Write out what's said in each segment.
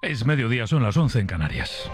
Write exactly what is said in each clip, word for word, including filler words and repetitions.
Es mediodía, son las once en Canarias.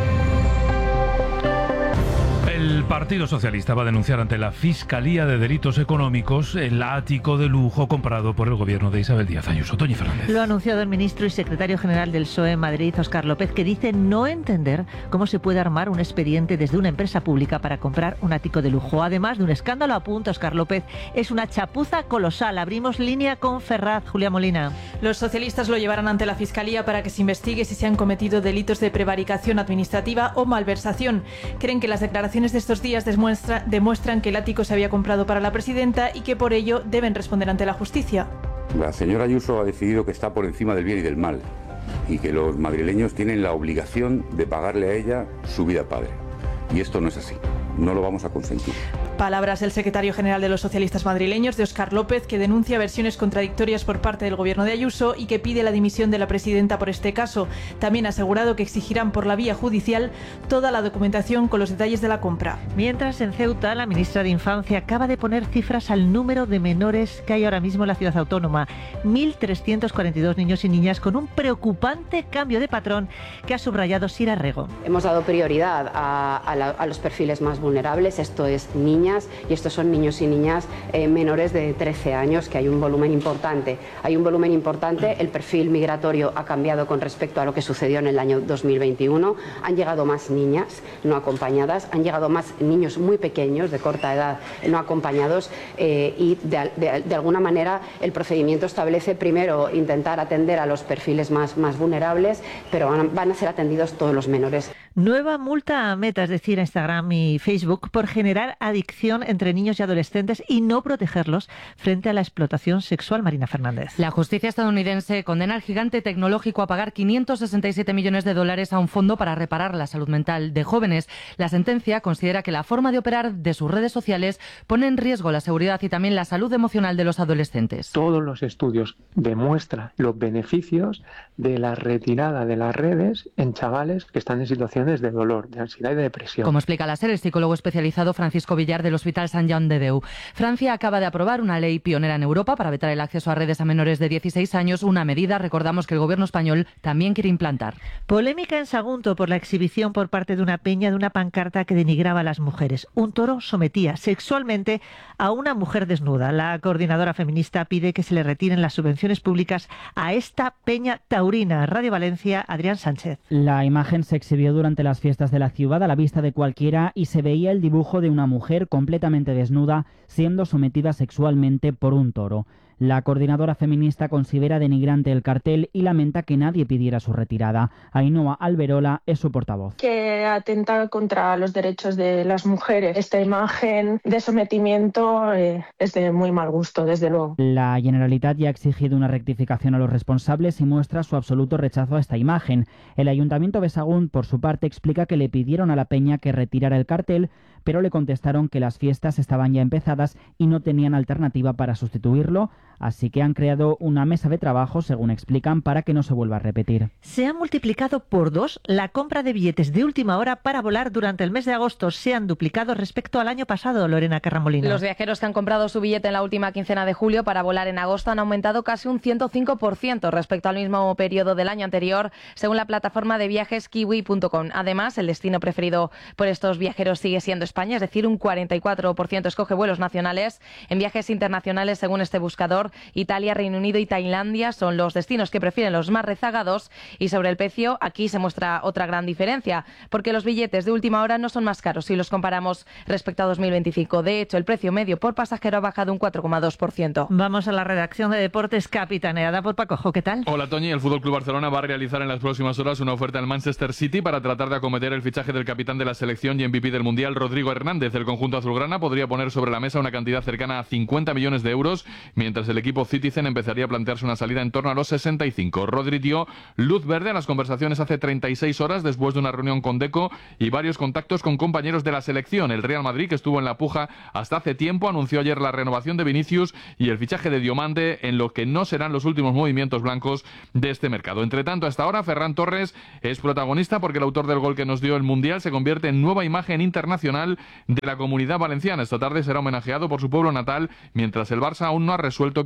El Partido Socialista va a denunciar ante la Fiscalía de Delitos Económicos el ático de lujo comprado por el gobierno de Isabel Díaz Ayuso. Toñi Fernández. Lo ha anunciado el ministro y secretario general del P S O E en Madrid, Óscar López, que dice no entender cómo se puede armar un expediente desde una empresa pública para comprar un ático de lujo. Además de un escándalo, apunta Óscar López, es una chapuza colosal. Abrimos línea con Ferraz. Julia Molina. Los socialistas lo llevarán ante la Fiscalía para que se investigue si se han cometido delitos de prevaricación administrativa o malversación. Creen que las declaraciones de estos días demuestra, demuestran que el ático se había comprado para la presidenta y que por ello deben responder ante la justicia. La señora Ayuso ha decidido que está por encima del bien y del mal y que los madrileños tienen la obligación de pagarle a ella su vida padre. Y esto no es así. No lo vamos a consentir. Palabras del secretario general de los socialistas madrileños, de Óscar López, que denuncia versiones contradictorias por parte del gobierno de Ayuso y que pide la dimisión de la presidenta por este caso. También ha asegurado que exigirán por la vía judicial toda la documentación con los detalles de la compra. Mientras, en Ceuta, la ministra de Infancia acaba de poner cifras al número de menores que hay ahora mismo en la ciudad autónoma. mil trescientos cuarenta y dos niños y niñas, con un preocupante cambio de patrón que ha subrayado Sira Rego. Hemos dado prioridad a, a, la, a los perfiles más vulnerables, esto es niñas, y estos son niños y niñas eh, menores de trece años, que hay un volumen importante. Hay un volumen importante, el perfil migratorio ha cambiado con respecto a lo que sucedió en el año dos mil veintiuno. Han llegado más niñas no acompañadas, han llegado más niños muy pequeños, de corta edad, no acompañados, eh, y de, de, de alguna manera el procedimiento establece primero intentar atender a los perfiles más, más vulnerables, pero van, van a ser atendidos todos los menores. Nueva multa a Meta, es decir, a Instagram y Facebook, por generar adicción entre niños y adolescentes y no protegerlos frente a la explotación sexual. Marina Fernández. La justicia estadounidense condena al gigante tecnológico a pagar quinientos sesenta y siete millones de dólares a un fondo para reparar la salud mental de jóvenes. La sentencia considera que la forma de operar de sus redes sociales pone en riesgo la seguridad y también la salud emocional de los adolescentes. Todos los estudios demuestran los beneficios de la retirada de las redes en chavales que están en situaciones de dolor, de ansiedad y de depresión. Como explica la SER, el psicólogo especializado Francisco Villar del Hospital Sant Joan de Déu. Francia acaba de aprobar una ley pionera en Europa para vetar el acceso a redes a menores de dieciséis años, una medida, recordamos, que el gobierno español también quiere implantar. Polémica en Sagunto por la exhibición por parte de una peña de una pancarta que denigraba a las mujeres. Un toro sometía sexualmente a una mujer desnuda. La coordinadora feminista pide que se le retiren las subvenciones públicas a esta peña taurina. Radio Valencia, Adrián Sánchez. La imagen se exhibió durante las fiestas de la ciudad a la vista de cualquiera y se veía el dibujo de una mujer completamente desnuda siendo sometida sexualmente por un toro. La coordinadora feminista considera denigrante el cartel y lamenta que nadie pidiera su retirada. Ainhoa Alberola es su portavoz. Que atenta contra los derechos de las mujeres. Esta imagen de sometimiento eh, es de muy mal gusto, desde luego. La Generalitat ya ha exigido una rectificación a los responsables y muestra su absoluto rechazo a esta imagen. El Ayuntamiento de Sahagún, por su parte, explica que le pidieron a la peña que retirara el cartel, pero le contestaron que las fiestas estaban ya empezadas y no tenían alternativa para sustituirlo, así que han creado una mesa de trabajo, según explican, para que no se vuelva a repetir. Se ha multiplicado por dos la compra de billetes de última hora para volar durante el mes de agosto. Se han duplicado respecto al año pasado, Lorena Carramolino. Los viajeros que han comprado su billete en la última quincena de julio para volar en agosto han aumentado casi un ciento cinco por ciento respecto al mismo periodo del año anterior, según la plataforma de viajes kiwi punto com. Además, el destino preferido por estos viajeros sigue siendo España, es decir, un cuarenta y cuatro por ciento escoge vuelos nacionales. En viajes internacionales, según este buscador, Italia, Reino Unido y Tailandia son los destinos que prefieren los más rezagados. Y sobre el precio, aquí se muestra otra gran diferencia, porque los billetes de última hora no son más caros si los comparamos respecto a dos mil veinticinco. De hecho, el precio medio por pasajero ha bajado un cuatro coma dos por ciento. Vamos a la redacción de Deportes, capitaneada por Paco Jo. ¿Qué tal? Hola, Toñi. El F C Barcelona va a realizar en las próximas horas una oferta al Manchester City para tratar de acometer el fichaje del capitán de la selección y M V P del Mundial, Rodrigo Hernández. El conjunto azulgrana podría poner sobre la mesa una cantidad cercana a cincuenta millones de euros, mientras el equipo Citizen empezaría a plantearse una salida en torno a los sesenta y cinco. Rodri dio luz verde a las conversaciones hace treinta y seis horas después de una reunión con Deco y varios contactos con compañeros de la selección. El Real Madrid, que estuvo en la puja hasta hace tiempo, anunció ayer la renovación de Vinicius y el fichaje de Diomande, en lo que no serán los últimos movimientos blancos de este mercado. Entre tanto, hasta ahora, Ferran Torres es protagonista porque el autor del gol que nos dio el Mundial se convierte en nueva imagen internacional de la Comunidad Valenciana. Esta tarde será homenajeado por su pueblo natal, mientras el Barça aún no ha resuelto que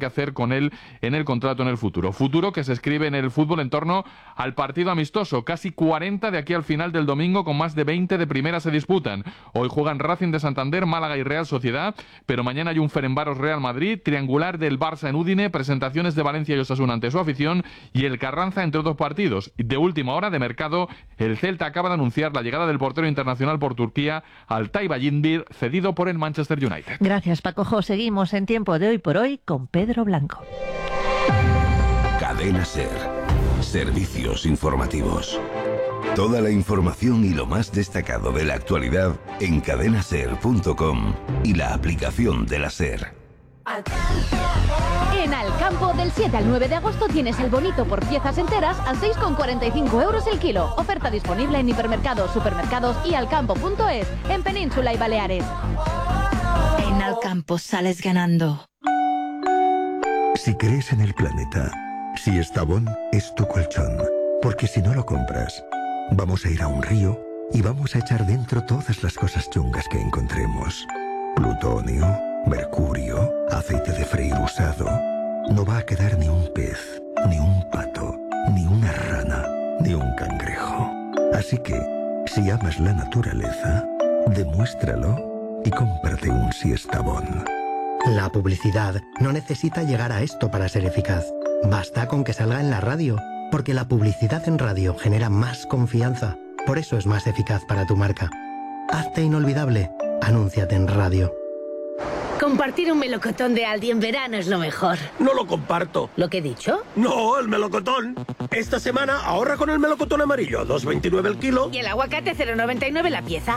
que hacer con él en el contrato en el futuro. Futuro que se escribe en el fútbol en torno al partido amistoso. Casi cuarenta de aquí al final del domingo, con más de veinte de primera se disputan. Hoy juegan Racing de Santander, Málaga y Real Sociedad, pero mañana hay un Ferencváros Real Madrid, triangular del Barça en Udine, presentaciones de Valencia y Osasuna ante su afición y el Carranza entre otros partidos. De última hora de mercado, el Celta acaba de anunciar la llegada del portero internacional por Turquía, Altay Bayindir, cedido por el Manchester United. Gracias, Paco. Seguimos en Tiempo de Hoy por Hoy con Pedro Blanco. Cadena SER. Servicios informativos. Toda la información y lo más destacado de la actualidad en cadena ser punto com y la aplicación de la SER. En Alcampo, del siete al nueve de agosto tienes el bonito por piezas enteras a seis con cuarenta y cinco euros el kilo. Oferta disponible en hipermercados, supermercados y alcampo punto es, en Península y Baleares. En Alcampo sales ganando. Si crees en el planeta, si Estabón es tu colchón, porque si no lo compras, vamos a ir a un río y vamos a echar dentro todas las cosas chungas que encontremos. Plutonio, mercurio, aceite de freír usado. No va a quedar ni un pez, ni un pato, ni una rana, ni un cangrejo. Así que, si amas la naturaleza, demuéstralo y cómprate un Siestabón. La publicidad no necesita llegar a esto para ser eficaz. Basta con que salga en la radio, porque la publicidad en radio genera más confianza. Por eso es más eficaz para tu marca. Hazte inolvidable. Anúnciate en radio. Compartir un melocotón de Aldi en verano es lo mejor. No lo comparto. ¿Lo que he dicho? No, el melocotón. Esta semana ahorra con el melocotón amarillo, dos veintinueve el kilo. Y el aguacate cero noventa y nueve la pieza.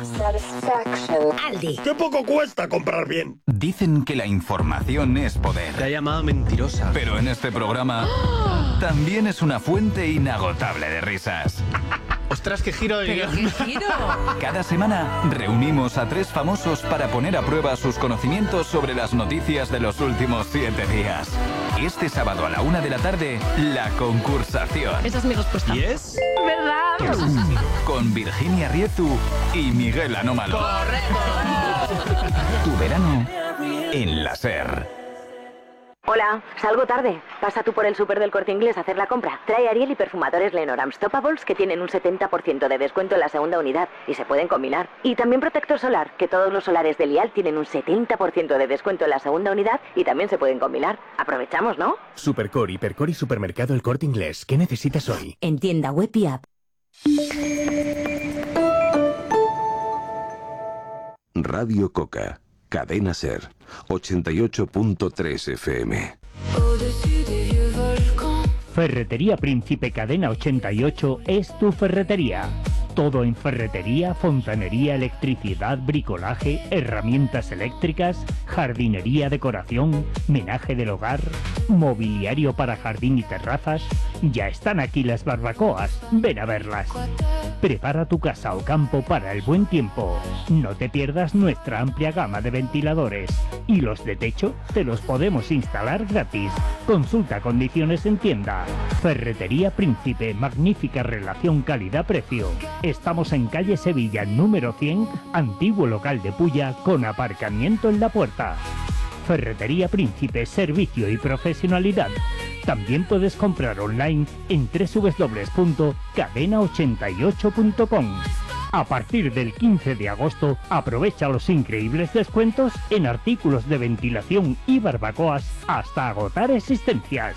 Aldi. ¡Qué poco cuesta comprar bien! Dicen que la información es poder. Te ha llamado mentirosa. Pero en este programa también es una fuente inagotable de risas. ¡Ostras, qué giro de guión! ¿Qué giro? Cada semana reunimos a tres famosos para poner a prueba sus conocimientos sobre las noticias de los últimos siete días. Este sábado a la una de la tarde, la concursación. Esa es mi respuesta. ¿Y es? ¿Verdad? Con Virginia Riezu y Miguel Anómalo. ¡Correcto! Tu verano en la SER. Hola, salgo tarde. Pasa tú por el súper del Corte Inglés a hacer la compra. Trae Ariel y perfumadores Lenor Unstoppables que tienen un setenta por ciento de descuento en la segunda unidad y se pueden combinar. Y también protector solar, que todos los solares de Lial tienen un setenta por ciento de descuento en la segunda unidad y también se pueden combinar. Aprovechamos, ¿no? Supercore, Hipercore y Supermercado El Corte Inglés. ¿Qué necesitas hoy? En tienda web y app. Radio Coca. Cadena SER. ochenta y ocho punto tres F M. Ferretería Príncipe Cadena ochenta y ocho es tu ferretería. Todo en ferretería, fontanería, electricidad, bricolaje, herramientas eléctricas, jardinería, decoración, menaje del hogar, mobiliario para jardín y terrazas. Ya están aquí las barbacoas. Ven a verlas. Prepara tu casa o campo para el buen tiempo. No te pierdas nuestra amplia gama de ventiladores. Y los de techo te los podemos instalar gratis. Consulta condiciones en tienda. Ferretería Príncipe, magnífica relación calidad-precio. Estamos en calle Sevilla, número cien, antiguo local de Pulla, con aparcamiento en la puerta. Ferretería Príncipe, servicio y profesionalidad. También puedes comprar online en doble u doble u doble u punto cadena ochenta y ocho punto com. A partir del quince de agosto, aprovecha los increíbles descuentos en artículos de ventilación y barbacoas hasta agotar existencias.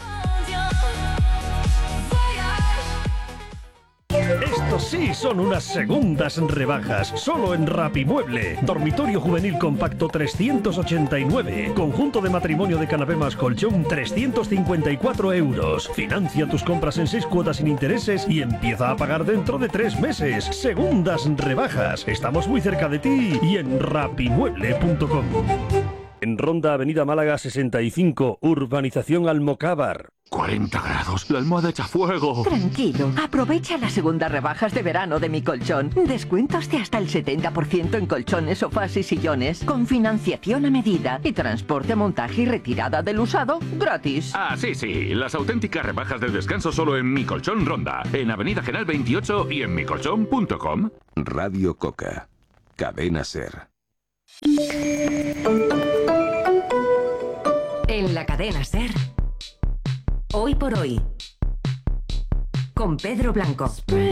Estos sí son unas segundas rebajas, solo en Rapimueble. Dormitorio juvenil compacto trescientos ochenta y nueve. Conjunto de matrimonio de canapé más colchón trescientos cincuenta y cuatro euros. Financia tus compras en seis cuotas sin intereses y empieza a pagar dentro de tres meses. Segundas rebajas. Estamos muy cerca de ti y en rapimueble punto com. En Ronda Avenida Málaga sesenta y cinco, Urbanización Almocávar. cuarenta grados, la almohada echa fuego. Tranquilo, aprovecha las segundas rebajas de verano de Mi Colchón. Descuentos de hasta el setenta por ciento en colchones, sofás y sillones, con financiación a medida y transporte, montaje y retirada del usado gratis. Ah, sí, sí, las auténticas rebajas del descanso solo en Mi Colchón Ronda, en Avenida General veintiocho y en mi colchón punto com. Radio Coca. Cadena SER. En la cadena SER, Hoy por Hoy, con Pedro Blanco.